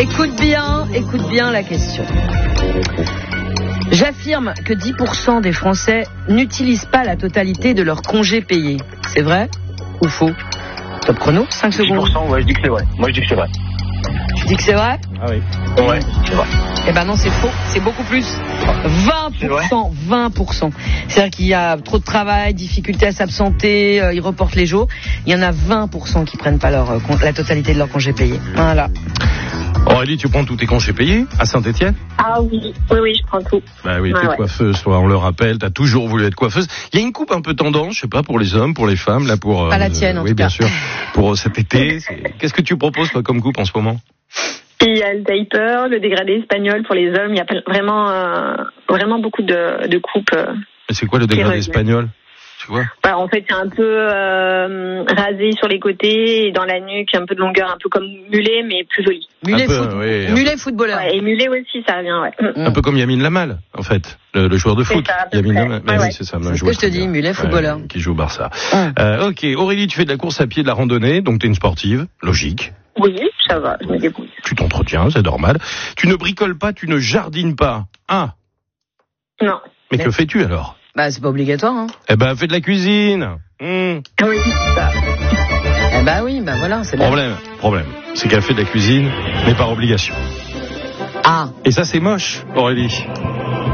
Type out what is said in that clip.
Écoute bien la question. J'affirme que 10% des Français n'utilisent pas la totalité de leur congé payé. C'est vrai ou faux? Top chrono, 5 secondes. 10%, ouais, je dis que c'est vrai. Moi, je dis que c'est vrai. Tu dis que c'est vrai? Ah oui. Ouais, c'est vrai. Eh ben non, c'est faux. C'est beaucoup plus. 20%. 20%. C'est-à-dire qu'il y a trop de travail, difficulté à s'absenter, ils reportent les jours. Il y en a 20% qui prennent pas la totalité de leur congé payé. Voilà. Aurélie, tu prends tous tes congés payés à Saint-Étienne? Ah oui, je prends tout. Bah oui, t'es coiffeuse, toi, on le rappelle, t'as toujours voulu être coiffeuse. Il y a une coupe un peu tendance, je sais pas, pour les hommes, pour les femmes, là, pour... Pas la tienne, en tout cas. Oui, bien sûr. Pour cet été. Qu'est-ce que tu proposes, toi, comme coupe en ce moment? Il y a le taper, le dégradé espagnol pour les hommes. Il y a vraiment beaucoup de coupes. Et c'est quoi le dégradé espagnol? Tu vois? Bah, en fait, c'est un peu rasé sur les côtés et dans la nuque, un peu de longueur, un peu comme mulet, mais plus joli. Mulet footballeur. Ouais, et mulet aussi, ça revient, ouais. Un peu comme Yamin Lamal, en fait, le joueur de foot. Yamin Lamal. Ouais. Oui, c'est ça. C'est ce que je te dis, mulet footballeur. Qui joue au Barça. Ok, Aurélie, tu fais de la course à pied, de la randonnée, donc t'es une sportive, logique. Oui, ça va, je me débrouille. Tu t'entretiens, c'est normal. Tu ne bricoles pas, tu ne jardines pas. Ah. Non. Mais que fais-tu alors? Bah, c'est pas obligatoire, hein. Eh ben, fais de la cuisine. Oui, ça. Eh ben oui, ben voilà, c'est bien. Problème. C'est qu'elle fait de la cuisine, mais par obligation. Ah. Et ça, c'est moche, Aurélie.